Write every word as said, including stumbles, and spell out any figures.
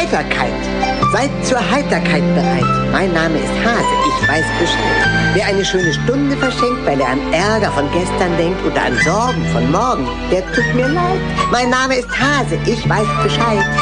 Heiterkeit. Seid zur Heiterkeit bereit. Mein Name ist Hase, ich weiß Bescheid. Wer eine schöne Stunde verschenkt, weil er an Ärger von gestern denkt oder an Sorgen von morgen, der tut mir leid. Mein Name ist Hase, ich weiß Bescheid.